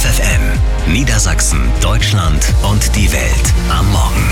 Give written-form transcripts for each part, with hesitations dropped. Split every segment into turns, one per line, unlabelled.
FFN, Niedersachsen, Deutschland und die Welt am Morgen.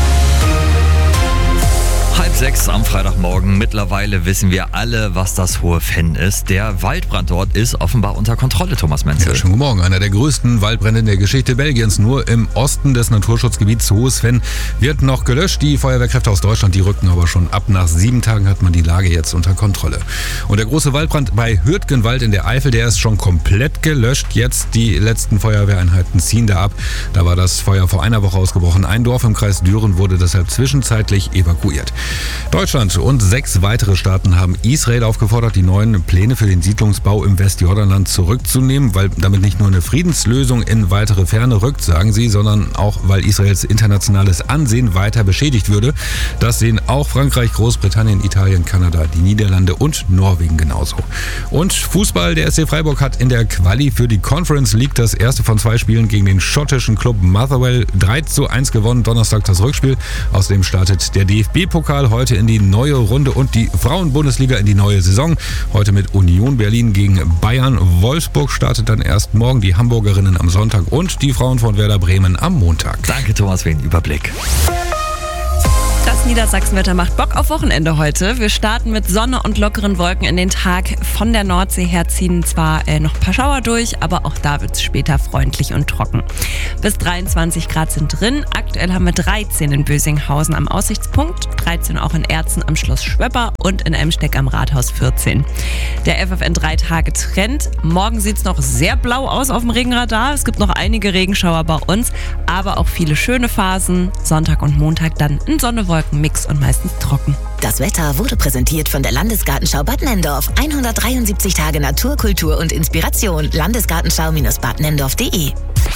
5:30 am Freitagmorgen. Mittlerweile wissen wir alle, was das Hohe Venn ist. Der Waldbrand dort ist offenbar unter Kontrolle, Thomas Menzel.
Ja, schönen guten Morgen. Einer der größten Waldbrände in der Geschichte Belgiens. Nur im Osten des Naturschutzgebiets Hohes Venn wird noch gelöscht. Die Feuerwehrkräfte aus Deutschland, die rücken aber schon ab. Nach 7 Tagen hat man die Lage jetzt unter Kontrolle. Und der große Waldbrand bei Hürtgenwald in der Eifel, der ist schon komplett gelöscht. Jetzt die letzten Feuerwehreinheiten ziehen da ab. Da war das Feuer vor einer Woche ausgebrochen. Ein Dorf im Kreis Düren wurde deshalb zwischenzeitlich evakuiert. Deutschland und 6 weitere Staaten haben Israel aufgefordert, die neuen Pläne für den Siedlungsbau im Westjordanland zurückzunehmen, weil damit nicht nur eine Friedenslösung in weitere Ferne rückt, sagen sie, sondern auch, weil Israels internationales Ansehen weiter beschädigt würde. Das sehen auch Frankreich, Großbritannien, Italien, Kanada, die Niederlande und Norwegen genauso. Und Fußball, der SC Freiburg hat in der Quali für die Conference League das erste von 2 Spielen gegen den schottischen Club Motherwell 3:1 gewonnen. Donnerstag das Rückspiel. Außerdem startet der DFB-Pokal heute in die neue Runde und die Frauenbundesliga in die neue Saison. Heute mit Union Berlin gegen Bayern. Wolfsburg startet dann erst morgen, die Hamburgerinnen am Sonntag und die Frauen von Werder Bremen am Montag.
Danke, Thomas, für den Überblick.
Das Niedersachsenwetter macht Bock auf Wochenende heute. Wir starten mit Sonne und lockeren Wolken in den Tag. Von der Nordsee her ziehen zwar noch ein paar Schauer durch, aber auch da wird es später freundlich und trocken. Bis 23 Grad sind drin. Aktuell haben wir 13 in Bösinghausen am Aussichtspunkt, 13 auch in Erzen am Schloss Schwöpper und in Emsteck am Rathaus 14. Der FFN 3-Tage-Trend. Morgen sieht es noch sehr blau aus auf dem Regenradar. Es gibt noch einige Regenschauer bei uns, aber auch viele schöne Phasen. Sonntag und Montag dann in Sonne-Wolken-Mix und meistens trocken.
Das Wetter wurde präsentiert von der Landesgartenschau Bad Nenndorf. 173 Tage Natur, Kultur und Inspiration. Landesgartenschau-badnenndorf.de.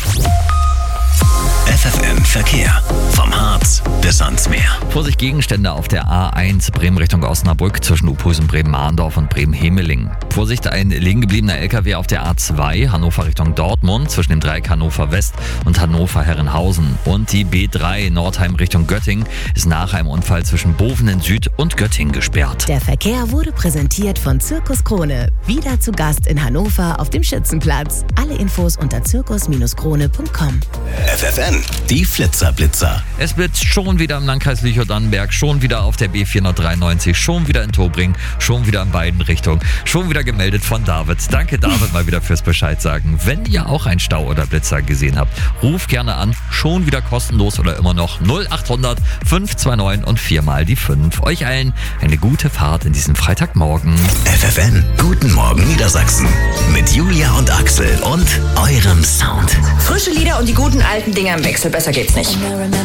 FFN Verkehr. Vom Harz bis ans Meer.
Vorsicht, Gegenstände auf der A1 Bremen Richtung Osnabrück zwischen Uphusen, Bremen-Mahndorf und Bremen-Hemeling. Vorsicht, ein liegen gebliebener LKW auf der A2 Hannover Richtung Dortmund zwischen dem Dreieck Hannover West und Hannover-Herrenhausen. Und die B3 Nordheim Richtung Göttingen ist nach einem Unfall zwischen Bovenen Süd und Göttingen gesperrt.
Der Verkehr wurde präsentiert von Zirkus Krone. Wieder zu Gast in Hannover auf dem Schützenplatz. Alle Infos unter zirkus-krone.com.
FFN, die Flitzer-Blitzer.
Es blitzt schon wieder im Landkreis Lüchow-Dannenberg, schon wieder auf der B493, schon wieder in Tobring, schon wieder in beiden Richtungen, schon wieder gemeldet von David. Danke David mal wieder fürs Bescheid sagen. Wenn ihr auch einen Stau oder Blitzer gesehen habt, ruft gerne an, schon wieder kostenlos oder immer noch 0800 529 und 4 mal die 5. Euch allen eine gute Fahrt in diesem Freitagmorgen.
FFN, guten Morgen Niedersachsen. Mit Julia und Axel und eurem Sound.
Frische Lieder und die guten alten Dinger im Wechsel. Besser geht's nicht.